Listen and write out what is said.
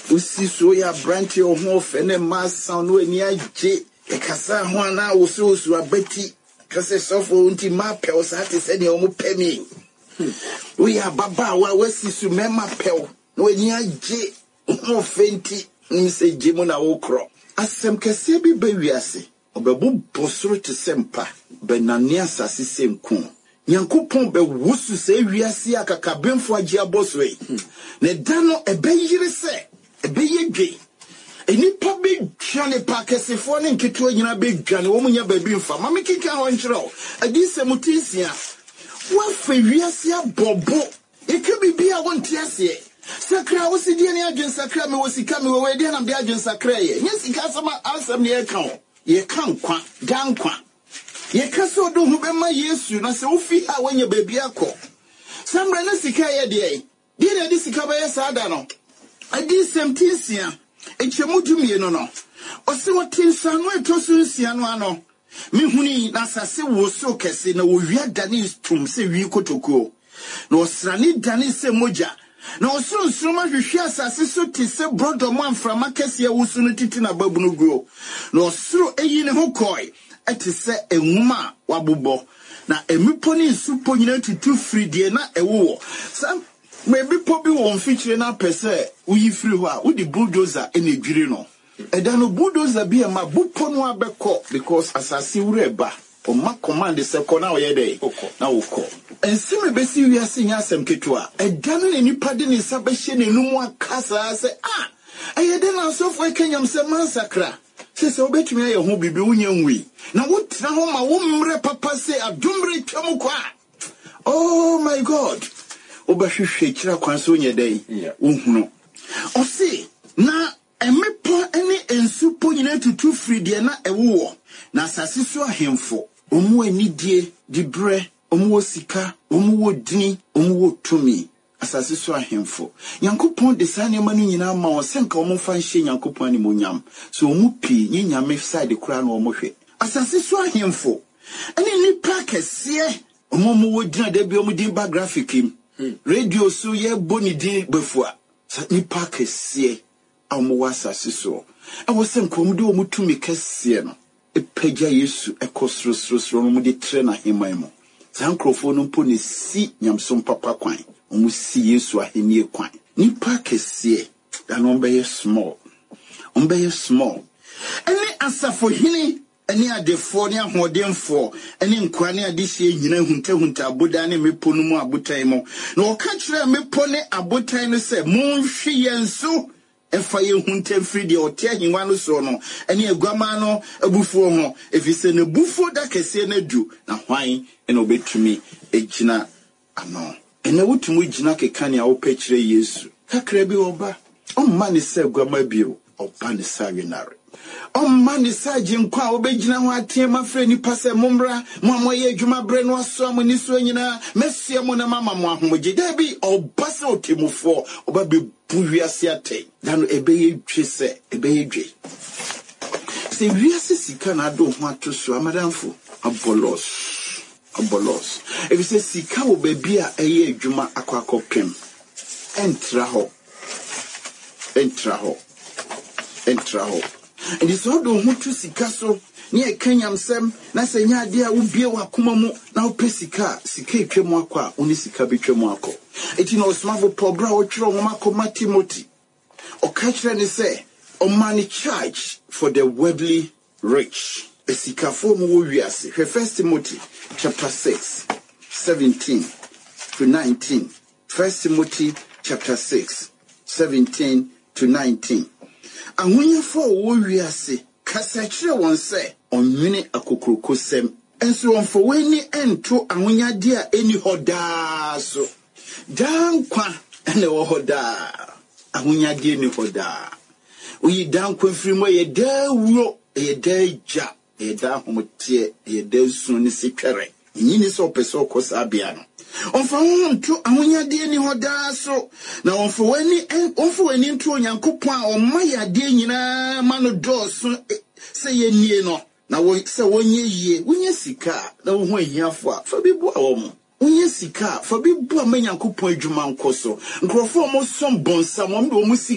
Usi so ya branch your home fene mass sound when ya je. E kasa hwana usu abeti. Kase sofo unti mape osati seni omu pemi. We are baba wa wesi su mema pel. When ya je. Home fenti. Nse jimu na okro. Asem kese bi bewiase. Obebu bosoro te sempa. Benani asasi semkun. Nyankopon be wusu se wiase akakabemfo agye aboswe. Ne dano ebe yire se. Ebe yedwe. Enipa be dwane pa kesefo ne nketo nyina be dwane wo munya ba bi mfa. Mama kika ho nkyerɛw. Adi se mutisia. Wa fa wiase abobo. Eke bibia wonte ase. Sakra wo sidie ne adwen sakra me wo sika me wo we de na be adwen sakra ye. Nya sika sama asem ne ye kan. Ye kan kwa, dan kwa. Ye kaso do hu be ma Yesu na se wo fi ha wanya ba bi akọ. Samra na sika ye de. Di na di sika ba ye sada no. Adi semtinsia. Echemu dumie no no. Ose wo tinsa no etoso nsia no ano. Me huni na sase wo so kese na wo wia dani tum se wi kotoko. Na osrani dani se moja. Na osuru ma hwehwe asase so ti se brodo mo amframa kese ya wusu no titi na babu no guo. Na osuru eyi ne ho koi. Eti se enwuma wabubo. Na emipo ni nsupo nyina tutu fridie na ewo. Sam maybe pobi won feature na pese uyi free ho a udi bulldozer ene dwire no. Eda no bulldozer bi e ma bupo no abekọ because asase wure ba. O ma command se ko na oye dey na wokọ. Ensime besi wiase nya asem ketua. Eda no nipa de ne sa behye nenum akasa se ayede na sofo ekanyam se mansakra. Se obetumi aye ho bibi wunya nwi. Na wotra ho ma wo mre papa se adumre twam kwa. Oh my God. Obahwehwe kira kwanso nye dai wohunu osi na emepo ene ensupo nyina tutu fridie na ewo na asase so ahemfo omu anidie dibre omu sika omu dini omu tumi asase so ahemfo Nyankopon de sane ma no nyina ma o senka omu fa nhye Nyankopon ani monyam so omu pi nyanyame side kura na omu hwe asase so ahemfo ene nipa kese omu wodina de bi omu din ba graphic radio so ye boni din befua sa nipa kese amu wasase so e wo se nkom de omu tumi kese no e pagya Yesu e kosrosrosro no mu de tre na heman mu sa nkrofo no mpo ne si nyamsom papa kwan omu si Yesu ahenie kwan nipa kese da no be small ene asafo hini ene adefo ne ahodenfo ene nkwa ne adehye nyina hunta aboda ne mepo no mu abotan mu na oka kire mepo ne abotan no se monhwe yenso efa ye hunta fridi ote ahinwa no so no ene aguama no abufuo ho efise ne bufuo da kese na du na hwan ene obetumi egina ano ene wotumu gina kekane a wo pekire Yesu kakra bi oba omma ne se aguama bio oba ne sawenare mani saji nkwa obegina ho atema frɛ nipa sɛ momra mo ye adwuma bre no aso amoni so nyina mesia mo na mama mo ahomgye da bi obase otemufo oba be buwiase ate dan ebeye dwe se wiase sika na do ho atoso amadamfo abolos ebi se sika wo ba bi a eye adwuma akwakopem entra ho and this all do hutu sika so ne ekanyam sem na se nya ade a ubie wakoma mu na opesika sika etwemu akwa oni sika betwemu akọ eti na osmavo pobra o twiro ho makoma Timothy o ka kire ne se o man charge for the worldly rich esika fo mu wo wiase 1 Timothy chapter 6 17 to 19 1 Timothy chapter 6 17 to 19 Ahunya fo wo wiase kasa kire won se onwene akokroko sem enso wonfo weni ento ahunya de a eni hoda so dankwa ene wo hoda ahunya de eni hoda oyi dankwa frimo ye da wuro ye da ja ye da homotie ye da sunu ni sekere nyini so peso kosa bia no onfa honto ahunya de ni hoda so na onfa wani nto Onyankopon a omma ya de nyina mano doso se ye nie no na wo se wonye yie wonye sika na wo ho ahiafo a fa bibu a wo mo wonye sika fa bibu a Onyankopon adwuma nkoso nkrofo mo som bonsa mo